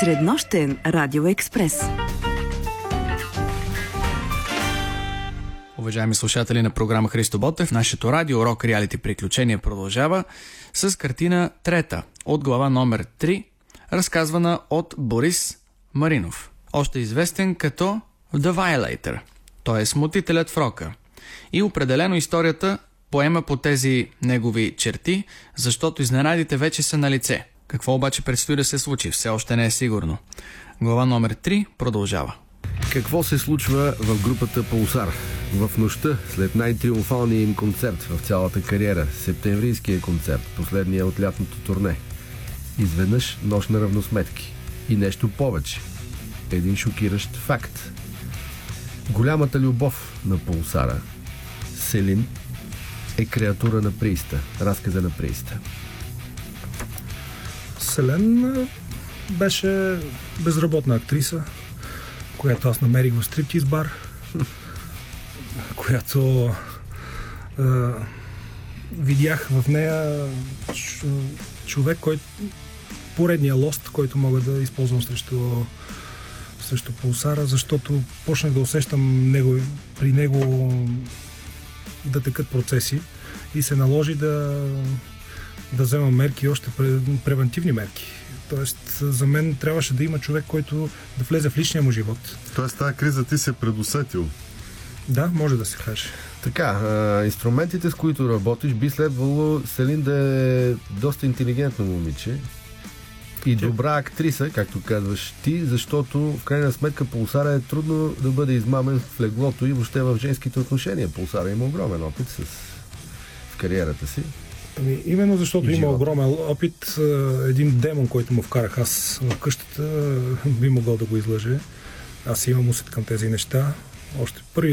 Среднощен радиоекспрес. Уважаеми слушатели на програма Христо Ботев, нашето радио Рок Реалити Приключения продължава с картина трета от глава номер 3, разказвана от Борис Маринов, още известен като The Violator, т.е. смутителят в рока. И определено историята поема по тези негови черти, защото изненадите вече са на лице. Какво обаче предстои да се случи, все още не е сигурно. Глава номер 3 продължава. Какво се случва в групата Пулсар? В нощта, след най-триумфалния им концерт в цялата кариера, септемврийския концерт, последния от лятното турне. Изведнъж нощ на равносметки. И нещо повече. Един шокиращ факт. Голямата любов на Пулсара, Селин, е креатура на Приста. Разказа на Приста. Селен беше безработна актриса, която аз намерих в стриптиз бар, която видях в нея човек, който поредния лост, който мога да използвам срещу Пулсара, защото почнах да усещам при него да текат процеси и се наложи да взема мерки, още превентивни мерки. Тоест, за мен трябваше да има човек, който да влезе в личния му живот. Тоест, тази криза ти се предусетил? Да, може да се каже. Така, инструментите, с които работиш, би следвало Селин да е доста интелигентно момиче и добра актриса, както казваш ти, защото в крайна сметка Пулсара е трудно да бъде измамен в леглото и въобще в женските отношения. Пулсара има огромен опит в кариерата си. Именно защото има огромен опит, един демон, който му вкарах аз в къщата, би могъл да го излъже. Аз имам усет към тези неща. Още първи